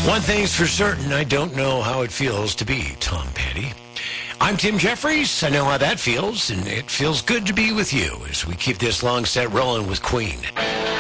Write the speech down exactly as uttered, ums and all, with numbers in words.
One thing's for certain, I don't know how it feels to be Tom Petty. I'm Tim Jeffries. I know how that feels, and it feels good to be with you as we keep this long set rolling with Queen.